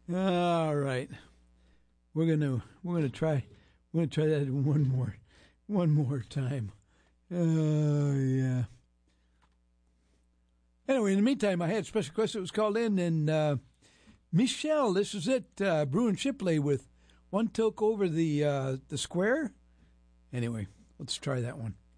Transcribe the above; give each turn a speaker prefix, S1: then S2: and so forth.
S1: All right. We're gonna try that one more time. Yeah. Anyway, in the meantime, I had a special question that was called in, and Michelle, this is it. Bruin Shipley with One Toke Over the Square. Anyway, let's try that one.